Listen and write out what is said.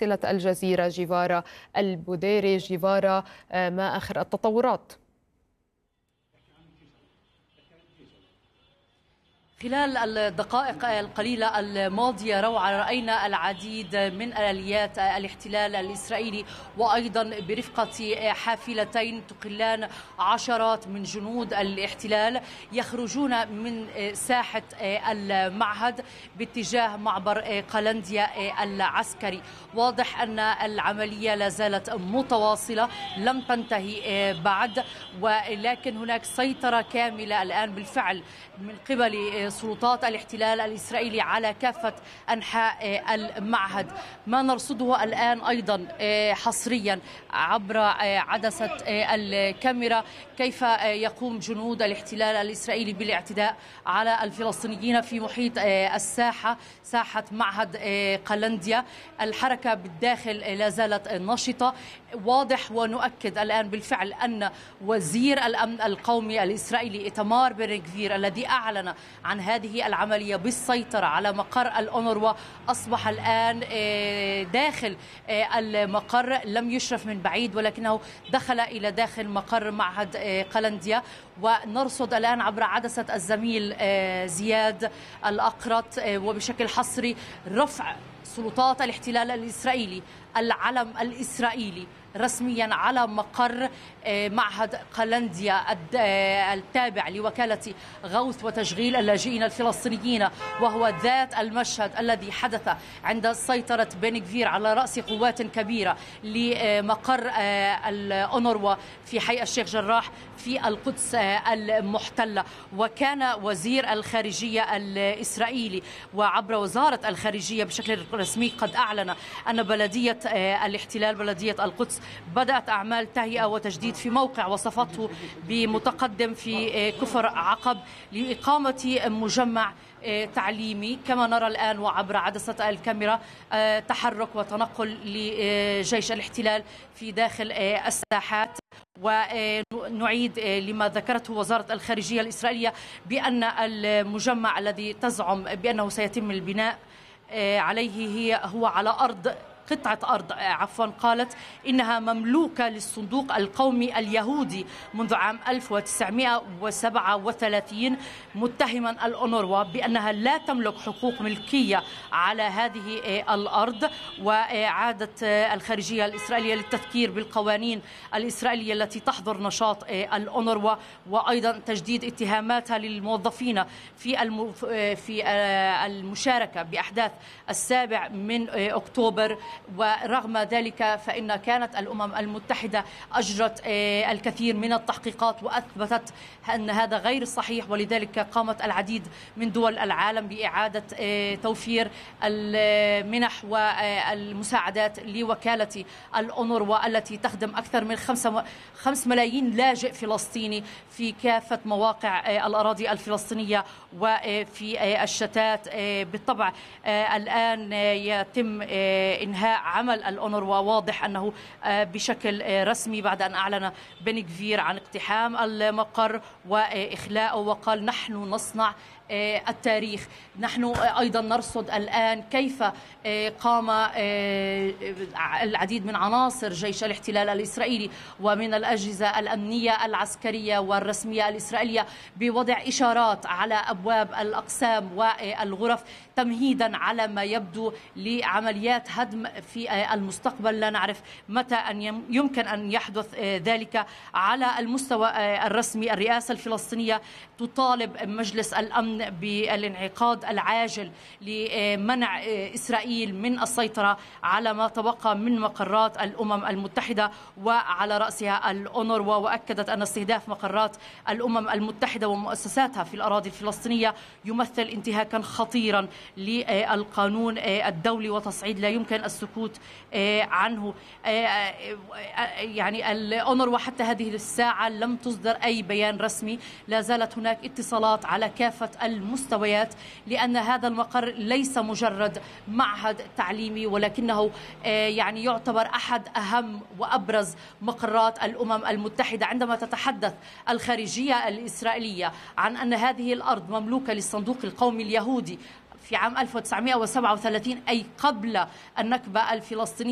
مراسلة الجزيرة جيفارا البوديري. جيفارا، ما آخر التطورات؟ خلال الدقائق القليلة الماضية رأينا العديد من آليات الاحتلال الإسرائيلي، وأيضا برفقة حافلتين تقلان عشرات من جنود الاحتلال يخرجون من ساحة المعهد باتجاه معبر قلنديا العسكري. واضح أن العملية لا زالت متواصلة، لم تنتهي بعد، ولكن هناك سيطرة كاملة الآن بالفعل من قبل سلطات الاحتلال الإسرائيلي على كافة أنحاء المعهد. ما نرصده الآن أيضا حصريا عبر عدسة الكاميرا كيف يقوم جنود الاحتلال الإسرائيلي بالاعتداء على الفلسطينيين في محيط الساحة، ساحة معهد قلنديا. الحركة بالداخل لا زالت نشطة. واضح ونؤكد الآن بالفعل أن وزير الأمن القومي الإسرائيلي إيتمار بن غفير الذي أعلن عن هذه العملية بالسيطرة على مقر الأونروا أصبح الآن داخل المقر، لم يشرف من بعيد ولكنه دخل إلى داخل مقر معهد قلنديا. ونرصد الآن عبر عدسة الزميل زياد الأقرط وبشكل حصري رفع سلطات الاحتلال الإسرائيلي العلم الإسرائيلي رسميا على مقر معهد قلنديا التابع لوكالة غوث وتشغيل اللاجئين الفلسطينيين، وهو ذات المشهد الذي حدث عند سيطرة بن غفير على رأس قوات كبيرة لمقر الأونروا في حي الشيخ جراح في القدس المحتلة. وكان وزير الخارجية الإسرائيلي وعبر وزارة الخارجية بشكل رسمي قد أعلن أن بلدية الاحتلال بلدية القدس بدأت أعمال تهيئة وتجديد في موقع وصفته بمتقدم في كفر عقب لإقامة مجمع تعليمي. كما نرى الآن وعبر عدسة الكاميرا تحرك وتنقل لجيش الاحتلال في داخل الساحات. ونعيد لما ذكرته وزارة الخارجية الإسرائيلية بأن المجمع الذي تزعم بأنه سيتم البناء عليه هو على قطعة أرض قالت إنها مملوكة للصندوق القومي اليهودي منذ عام 1937، متهما الأونروا بأنها لا تملك حقوق ملكية على هذه الأرض. وعادت الخارجية الإسرائيلية للتذكير بالقوانين الإسرائيلية التي تحظر نشاط الأونروا، وأيضا تجديد اتهاماتها للموظفين في المشاركة بأحداث 7 من أكتوبر. ورغم ذلك فإن كانت الأمم المتحدة أجرت الكثير من التحقيقات وأثبتت أن هذا غير صحيح، ولذلك قامت العديد من دول العالم بإعادة توفير المنح والمساعدات لوكالة الأونروا التي تخدم أكثر من 5 ملايين لاجئ فلسطيني في كافة مواقع الأراضي الفلسطينية وفي الشتات. بالطبع الآن يتم إنهاء عمل الأونروا، واضح أنه بشكل رسمي بعد أن أعلن بن غفير عن اقتحام المقر وإخلاءه وقال نحن نصنع التاريخ. نحن أيضا نرصد الآن كيف قام العديد من عناصر جيش الاحتلال الإسرائيلي ومن الأجهزة الأمنية العسكرية والرسمية الإسرائيلية بوضع إشارات على أبواب الأقسام والغرف تمهيدا على ما يبدو لعمليات هدم في المستقبل. لا نعرف متى أن يمكن أن يحدث ذلك. على المستوى الرسمي الرئاسة الفلسطينية تطالب مجلس الأمن بالانعقاد العاجل لمنع إسرائيل من السيطرة على ما تبقى من مقرات الأمم المتحدة وعلى رأسها الأونروا. وأكدت أن استهداف مقرات الأمم المتحدة ومؤسساتها في الأراضي الفلسطينية يمثل انتهاكا خطيرا للقانون الدولي وتصعيد لا يمكن السكوت عنه. يعني الأونروا حتى هذه الساعة لم تصدر أي بيان رسمي. لا زالت هناك اتصالات على كافة المستويات، لأن هذا المقر ليس مجرد معهد تعليمي ولكنه يعني يعتبر أحد أهم وأبرز مقرات الأمم المتحدة. عندما تتحدث الخارجية الإسرائيلية عن أن هذه الأرض مملوكة للصندوق القومي اليهودي في عام 1937 أي قبل النكبة الفلسطينية